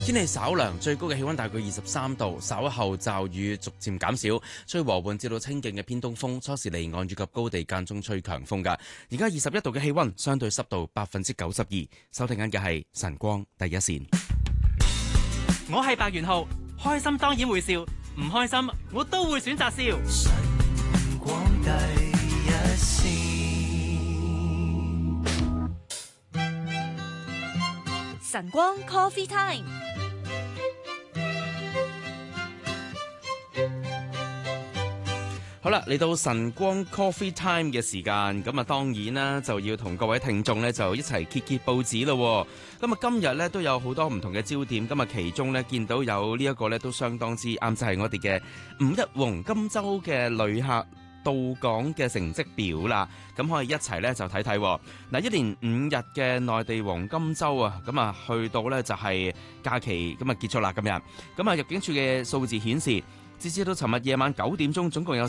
天氣稍涼，最高嘅氣溫大概23度，稍後驟雨逐漸減少，吹和緩至到清勁嘅偏東風，初時離岸以及高地間中吹強風㗎。而家21度嘅氣溫，相對濕度92%。收聽緊嘅係晨光第一線。 我係白元浩，開心當然會笑，唔開心我都會選擇笑。晨光第一線， 晨光 Coffee Time。 好啦，嚟到晨光 Coffee Time 嘅時間，咁啊當然啦，就要同各位聽眾呢就一齊揭揭報紙咯。咁啊今日呢都有好多唔同嘅焦點，咁啊其中呢見到有呢一個呢都相當之啱，就係我哋嘅五一黃金週嘅旅客到港嘅成績表啦。咁可以一齊呢就睇睇。嗱，一連5日嘅內地黃金週啊，咁啊去到呢就係假期咁啊結束啦今日。咁啊入境處嘅數字顯示，截至到尋日夜晚9點鐘，總共有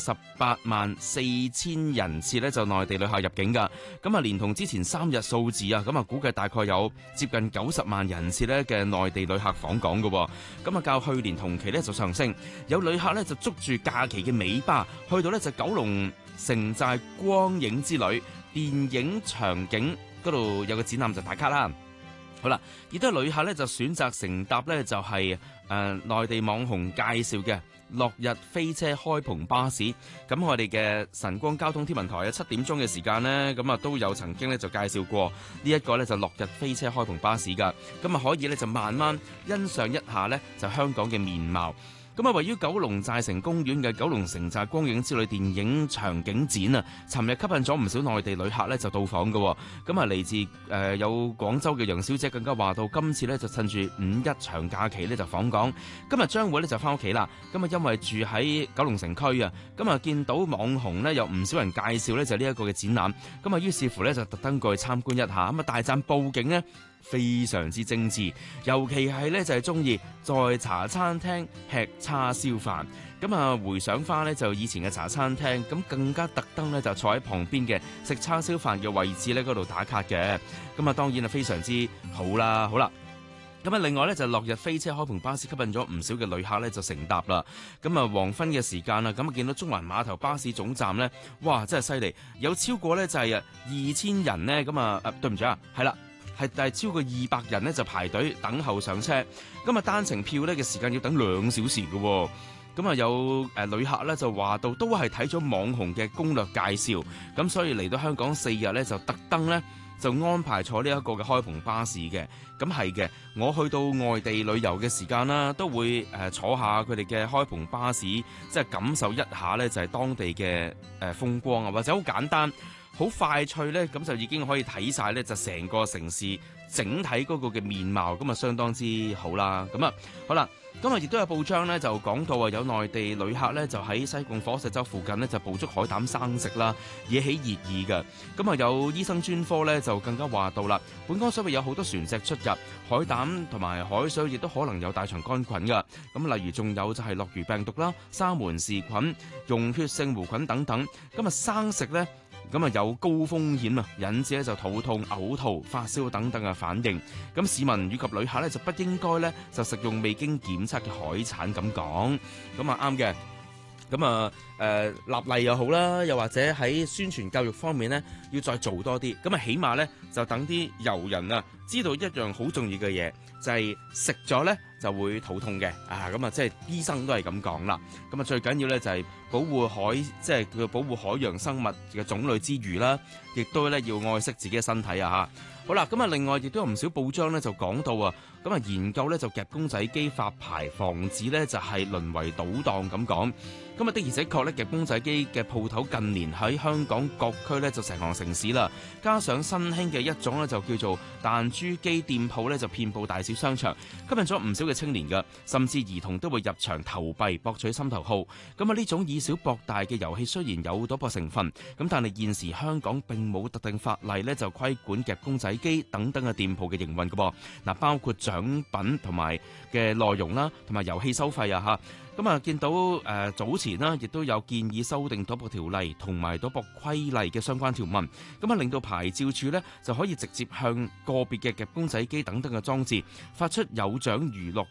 184000人次咧就內地旅客入境㗎。咁啊，連同之前3日數字啊，咁啊估計大概有接近90萬人次咧嘅內地旅客訪港㗎。咁啊，較去年同期咧就上升，有旅客咧就捉住假期嘅尾巴，去到咧就九龍城寨光影之旅電影場景嗰度有個展覽就打卡啦。好啦，亦都有旅客咧就選擇乘搭咧就係內地網紅介紹嘅落日飛車開篷巴士。咁我哋嘅晨光交通天文台喺7點鐘嘅時間呢，咁啊都有曾經咧就介紹過呢一個咧就落日飛車開篷巴士噶。咁啊可以咧就慢慢欣賞一下咧就香港嘅面貌。咁啊，位於九龍寨城公園嘅九龍城寨光影之旅電影場景展啊，尋日吸引咗唔少內地旅客咧就到訪嘅。咁啊，嚟自有廣州嘅楊小姐更加話到，今次咧就趁住5一長假期咧就訪港，今日將會咧就翻屋企啦。咁啊，因為住喺九龍城區啊，咁啊見到網紅咧有唔少人介紹咧就呢一個嘅展覽，咁啊於是乎咧就特登過去參觀一下，咁啊大讚佈景呢非常之精緻，尤其係咧就係中意在茶餐廳吃叉燒飯。咁啊回想翻咧就以前嘅茶餐廳，咁更加特登咧就坐喺旁邊嘅食叉燒飯嘅位置咧嗰度打卡嘅。咁啊當然係非常之好啦。好啦，咁啊另外咧就落日飛車開篷巴士吸引咗唔少嘅旅客咧就乘搭啦。咁啊黃昏嘅時間啦，咁啊見到中環碼頭巴士總站咧，哇真係犀利，有超過咧就係2000人咧，咁啊對唔住啊，係啦。係超過200人咧就排隊等候上車，咁啊單程票咧嘅時間要等2小時嘅。咁啊有旅客咧就話到，都係睇咗網紅嘅攻略介紹，咁所以嚟到香港4日咧就特登咧就安排坐呢一個嘅開篷巴士嘅。咁係嘅，我去到外地旅遊嘅時間啦，都會坐下佢哋嘅開篷巴士，即係感受一下咧就係當地嘅風光啊，或者好簡單。好快脆咧，咁就已經可以睇晒咧，就成個城市整體嗰個嘅面貌，咁啊相當之好啦。咁啊好啦，咁啊亦都有報章咧就講到啊，有內地旅客咧就喺西貢火石洲附近咧就捕捉海膽生食啦，惹起熱議嘅。咁啊有醫生專科咧就更加話到啦，本港水域有好多船隻出入，海膽同埋海水亦都可能有大腸桿菌噶。咁例如仲有就係諾如病毒啦、沙門氏菌、溶血性弧菌等等。咁啊生食咧，咁啊有高風險啊，引致咧就肚痛、嘔吐、發燒等等嘅反應。咁市民以及旅客咧就不應該咧就食用未經檢測嘅海產咁講。咁啊啱嘅。咁啊立例又好啦，又或者喺宣傳教育方面咧要再做多啲。咁啊起碼咧就等啲遊人啊知道一樣好重要嘅嘢，就係食咗咧就會肚痛嘅啊。咁啊即係醫生都係咁講啦。咁啊最緊要咧就係保護即係叫保護海洋生物嘅種類之餘啦，亦都咧要愛惜自己嘅身體啊嚇。好啦，咁啊另外亦都有唔少報章咧就講到啊，咁啊研究咧就夾公仔機發牌，防止咧就係淪為賭檔咁講。咁啊的而且確咧夾公仔機嘅鋪頭近年喺香港各區咧就成行成市啦，加上新興嘅一種咧就叫做彈珠機店鋪咧就遍佈大小商場，吸引咗唔少嘅青年㗎，甚至兒童都會入場投幣博取心頭好。咁啊呢種以小博大嘅遊戲雖然有賭博成分，咁但係現時香港並冇特定法例咧就規管夾公仔仔機等等嘅店鋪嘅營運㗎噃。嗱，包括獎品同埋嘅內容啦，同埋遊戲收費啊嚇。咁啊，見到早前啦，亦都有建議修訂賭博條例同埋賭博規例嘅相關條文，咁啊令到牌照處呢就可以直接向個別嘅夾公仔機等等嘅裝置發出有獎娛樂